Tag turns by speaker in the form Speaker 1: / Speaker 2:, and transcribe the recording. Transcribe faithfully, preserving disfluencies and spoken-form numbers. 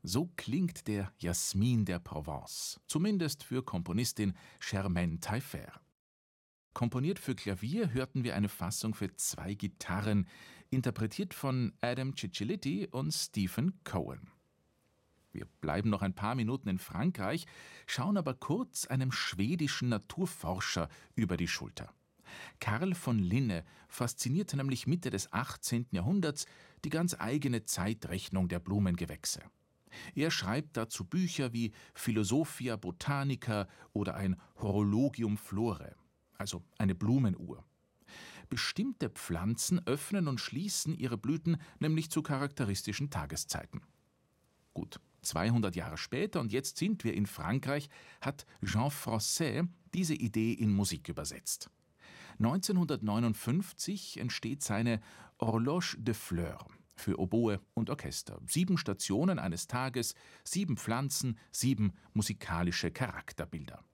Speaker 1: So klingt der Jasmin der Provence, zumindest für Komponistin Germaine Taillefer. Komponiert für Klavier hörten wir eine Fassung für zwei Gitarren, interpretiert von Adam Cicciolitti und Stephen Cohen. Wir bleiben noch ein paar Minuten in Frankreich, schauen aber kurz einem schwedischen Naturforscher über die Schulter. Carl von Linne faszinierte nämlich Mitte des achtzehnten Jahrhunderts die ganz eigene Zeitrechnung der Blumengewächse. Er schreibt dazu Bücher wie Philosophia Botanica oder ein Horologium Flore, also eine Blumenuhr. Bestimmte Pflanzen öffnen und schließen ihre Blüten nämlich zu charakteristischen Tageszeiten. Gut, zweihundert Jahre später, und jetzt sind wir in Frankreich, hat Jean Francais diese Idee in Musik übersetzt. neunzehnhundertneunundfünfzig entsteht seine Horloge de Fleurs für Oboe und Orchester. Sieben Stationen eines Tages, sieben Pflanzen, sieben musikalische Charakterbilder.